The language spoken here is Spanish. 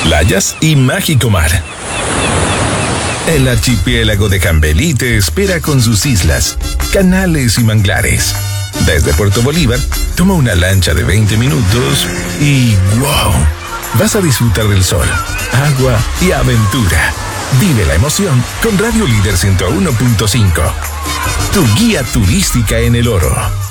playas y mágico mar. El archipiélago de Jambelí te espera con sus islas, canales y manglares. Desde Puerto Bolívar, toma una lancha de 20 minutos y ¡wow! Vas a disfrutar del sol, agua y aventura. Vive la emoción con Radio Líder 101.5. Tu guía turística en el oro.